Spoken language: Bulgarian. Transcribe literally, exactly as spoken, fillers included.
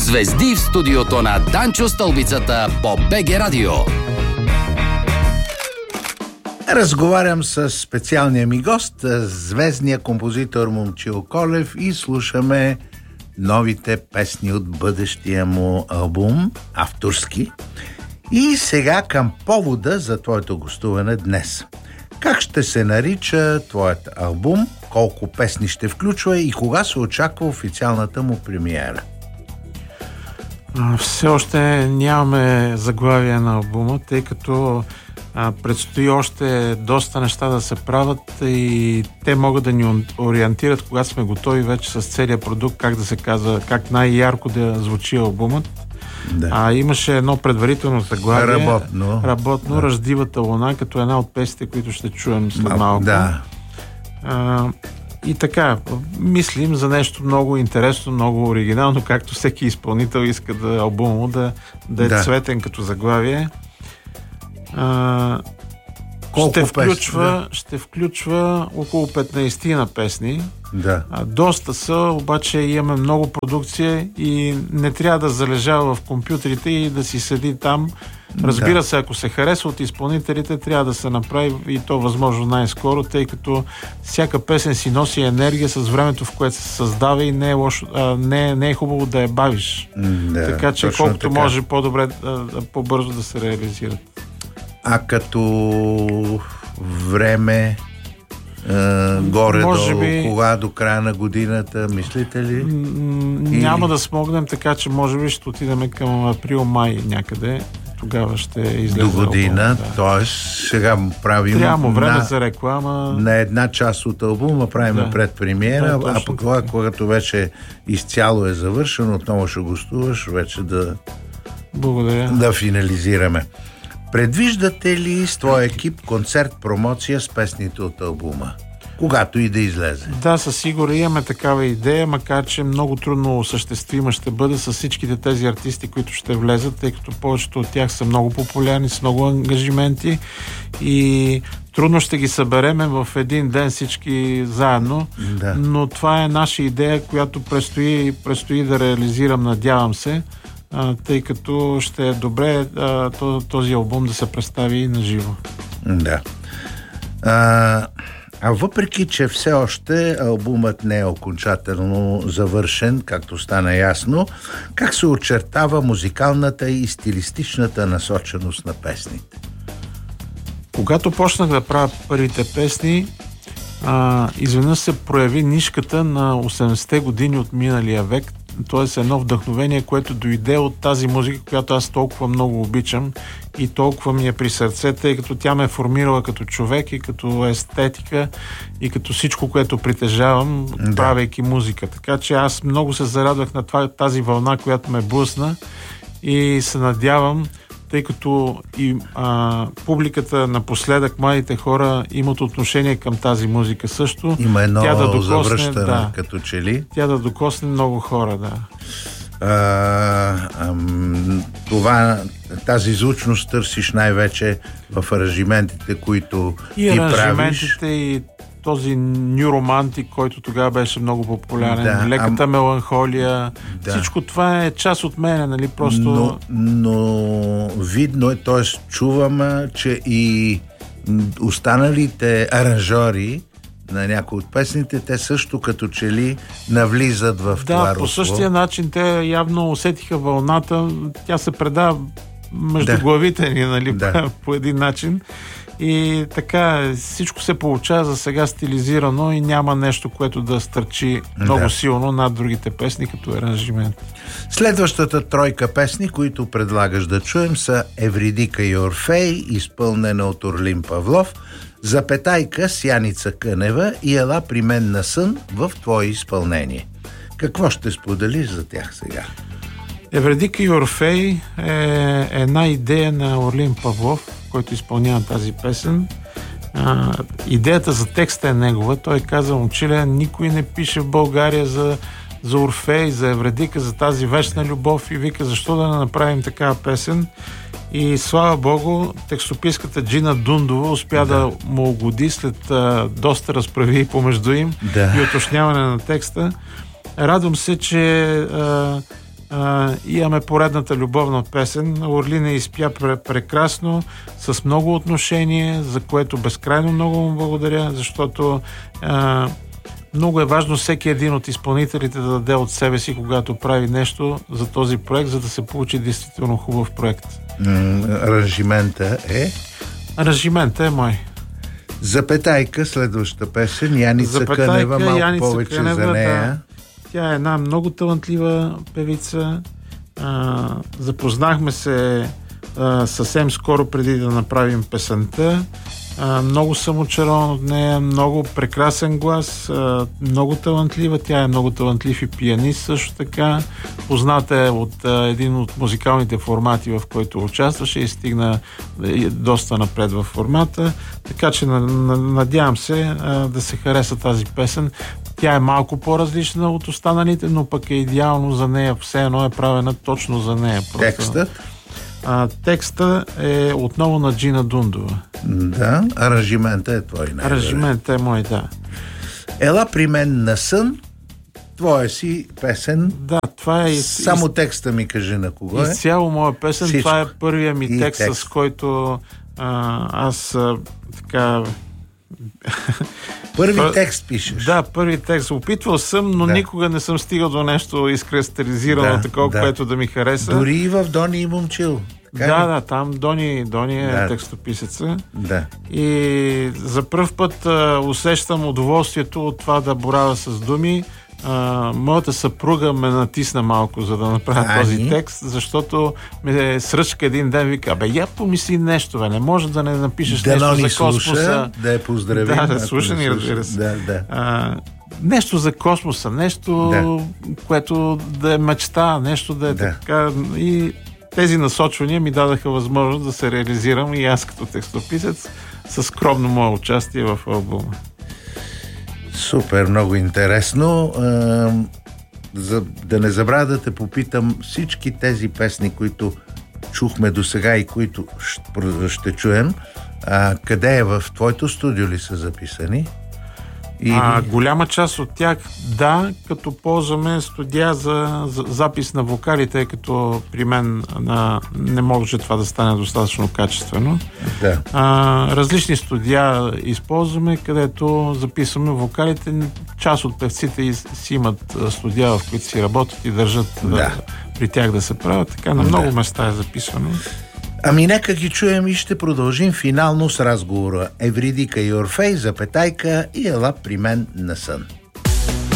Звезди в студиото на Данчо Стълбицата по БГ Радио. Разговарям с специалния ми гост, звездния композитор Момчил Колев, и слушаме новите песни от бъдещия му албум, авторски. И сега към повода за твоето гостуване днес. Как ще се нарича твоят албум, колко песни ще включва и кога се очаква официалната му премиера? Все още нямаме заглавие на албума, тъй като а, предстои още доста неща да се правят и те могат да ни ориентират, когато сме готови вече с целият продукт, как да се казва, как най-ярко да звучи албумът. Да. А, имаше едно предварително заглавие. Работно. Работно, да. Ръждивата луна, като една от песните, които ще чуем след Мал, малко. Да. А, и така, мислим за нещо много интересно, много оригинално, както всеки изпълнител иска да албума му да, да е да. цветен като заглавие. А, ще, включва, песни, да. ще включва около петнайсет на песни. Да. А, доста са, обаче имаме много продукция и не трябва да залежава в компютрите и да си седи там. Разбира да. се, ако се хареса от изпълнителите, трябва да се направи и то възможно най-скоро, тъй като всяка песен си носи енергия с времето, в което се създава, и не е, лошо, а, не, не е хубаво да я бавиш. Да, така че колкото така. може по-добре, по-бързо да се реализират. А като време, Uh, горе-долу, би... кога до края на годината, мислите ли? Няма Или... да смогнем, така че може би ще отидем към април-май някъде. Тогава ще излезе. До година, да. т.е. сега правим Трябва време на, за реклама. На една част от албума правим да. предпремиера, да, а пък това, когато вече изцяло е завършено, отново ще гостуваш, вече да, Благодаря. да финализираме. Предвиждате ли с твоя екип концерт-промоция с песните от албума? Когато и да излезе. Да, със сигурно имаме такава идея, макар че много трудно осъществима ще бъде с всичките тези артисти, които ще влезат, тъй като повечето от тях са много популярни, с много ангажименти и трудно ще ги събереме в един ден всички заедно, да. но това е наша идея, която предстои, предстои да реализирам, надявам се, а, тъй като ще е добре а, този албум да се представи на живо. Да. А... А въпреки, че все още албумът не е окончателно завършен, както стана ясно, как се очертава музикалната и стилистичната насоченост на песните? Когато почнах да правя първите песни, а, изведнъж се прояви нишката на осемдесетте години от миналия век, т.е. едно вдъхновение, което дойде от тази музика, която аз толкова много обичам и толкова ми е при сърце, тъй като тя ме е формирала като човек и като естетика и като всичко, което притежавам, да. правейки музика. Така че аз много се зарадвах на това, тази вълна, която ме блъсна, и се надявам, тъй като и а, публиката напоследък, младите хора имат отношение към тази музика също. Има едно тя да докосне, завръщане, да, като че ли. Тя да докосне много хора, да. А, ам, това, тази звучност търсиш най-вече в аранжиментите, които и ти правиш. И аранжиментите, и този ню романтик, който тогава беше много популярен, да, леката ам... меланхолия, да. Всичко това е част от мене, нали, просто... Но, но видно е, т.е. чувам, че и останалите аранжори на някои от песните, те също като че ли навлизат в да, това по русло. същия начин те явно усетиха вълната, тя се предава между да. главите ни, нали, да. по, по един начин. И така, всичко се получава за сега стилизирано и няма нещо, което да стърчи много да. силно над другите песни като аранжимент. Следващата тройка песни, които предлагаш да чуем, са Евридика и Орфей, изпълнена от Орлин Павлов, Запетайка с Яница Кънева и Ела при мен на сън в твое изпълнение. Какво ще споделиш за тях сега? Евредика и Орфей е една идея на Орлин Павлов, който изпълнява тази песен. А, идеята за текста е негова. Той каза: момчиле, никой не пише в България за, за Орфей, за Евредика, за тази вечна любов, и вика, защо да не направим такава песен? И слава Богу, текстописката Джина Дундова успя да, да му угоди след а, доста разправи помежду им да. и уточняване на текста. Радвам се, че а, А, имаме поредната любовна песен. Орлина изпя прекрасно, с много отношение, за което безкрайно много му благодаря, защото а, много е важно всеки един от изпълнителите да даде от себе си, когато прави нещо за този проект, за да се получи действително хубав проект. Аранжимента е? Аранжимента е мой. Запетайка, следващата песен. Яница Запетайка, Кънева, малко Яница повече Кънева, за нея. Да. Тя е една много талантлива певица. А, запознахме се а, съвсем скоро преди да направим песента. А, много съм очарован от нея, много прекрасен глас, а, много талантлива. Тя е много талантлив и пианист също така. Позната е от а, един от музикалните формати, в който участваше и стигна е, доста напред във формата. Така че на, на, надявам се а, да се хареса тази песен. Тя е малко по-различна от останалите, но пък е идеално за нея. Все едно е правена точно за нея. Просто. Текстът? А, текста е отново на Джина Дундова. Да, аранжимента е твой. Аранжимента е мой, да. Ела при мен на сън, твоя си песен. Да, това е... Само из... текста ми кажи на кого е. Изцяло моя песен. Всичко. Това е първия ми и текст, текст, с който а, аз а, така... Първи Пър... текст пишеш. Да, първи текст. Опитвал съм, но да. никога не съм стигал до нещо изкристализирано, да, такова, да. което да ми хареса. Дори и в Дони и Момчил. Да, да, там Дони, Дони е да. текстописеца. Да. И за пръв път а, усещам удоволствието от това да боравя с думи. А, моята съпруга ме натисна малко, за да направя а, този ни? текст, защото ме сръчка един ден, вика, бе, я помисли нещо, бе, не може да не напишеш да нещо за космоса. Слуша, да я поздравим. Да, да, слуша ни, разбира се. Да, да. А, нещо за космоса, нещо, да. което да е мечта, нещо да е да. така. И тези насочвания ми дадаха възможност да се реализирам и аз като текстописец със скромно мое участие в албума. Супер, много интересно. За да не забравя да те попитам, всички тези песни, които чухме до сега и които ще чуем, къде е, в твоето студио ли са записани? Или... А, голяма част от тях, да, като ползваме студия за, за запис на вокали, тъй като при мен на, не може това да стане достатъчно качествено. Да. А, различни студия използваме, където записваме вокалите. Част от певците си имат студия, в които си работят и държат да. Да, при тях да се правят. Така на много да. места е записвано. Ами нека ги чуем и ще продължим финално с разговора. Евридика и Орфей, запетайка и ела при мен на сън.